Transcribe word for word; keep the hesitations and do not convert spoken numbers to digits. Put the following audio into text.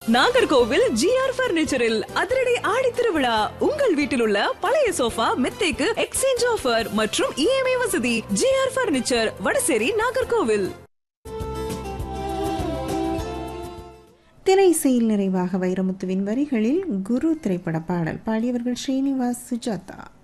Nagercoil GR பர்னிச்சரில் அதிரடி ஆடி திருவிழா. உங்கள் வீட்டில் உள்ள பழைய சோஃபா மெத்தைக்கு எக்ஸ்சேஞ்ச் ஆஃபர் மற்றும் இஎம்ஐ வசதி. GR furniture, Vadasery, Nagercoil. திரை இசையில் நிறைவாக வைரமுத்துவின் வரிகளில் குரு திரைப்பட பாடல் பாடியவர்கள் ஸ்ரீனிவாஸ், சுஜாதா.